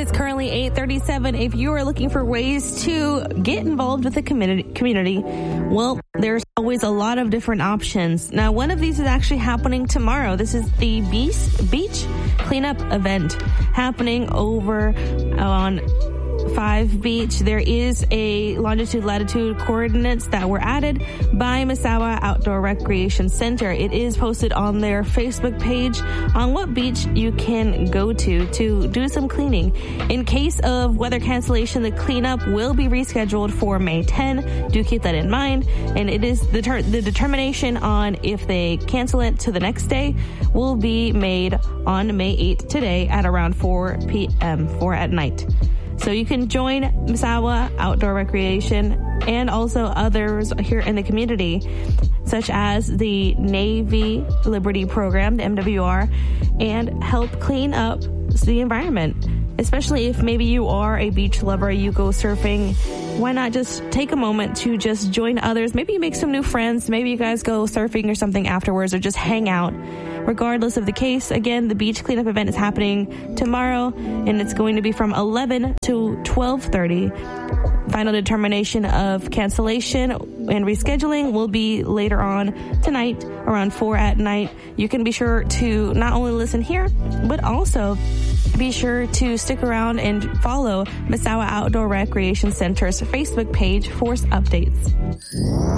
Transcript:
is currently 8:37. If you are looking for ways to get involved with the community, well, there's always a lot of different options. Now, one of these is actually happening tomorrow. This is the beach cleanup event happening over on 5 Beach. There is a longitude-latitude coordinates that were added by Misawa Outdoor Recreation Center. It is posted on their Facebook page on what beach you can go to do some cleaning. In case of weather cancellation, the cleanup will be rescheduled for May 10. Do keep that in mind. And it is the determination on if they cancel it to the next day will be made on May 8th today at around 4 p.m. 4 at night. So you can join Misawa Outdoor Recreation and also others here in the community, such as the Navy Liberty Program, the MWR, and help clean up the environment. Especially if maybe you are a beach lover, you go surfing, why not just take a moment to just join others? Maybe you make some new friends. Maybe you guys go surfing or something afterwards or just hang out. Regardless of the case, again, the beach cleanup event is happening tomorrow, and it's going to be from 11 to 12:30. Final determination of cancellation and rescheduling will be later on tonight around 4 at night. You can be sure to not only listen here, but also be sure to stick around and follow Misawa Outdoor Recreation Center's Facebook page for updates.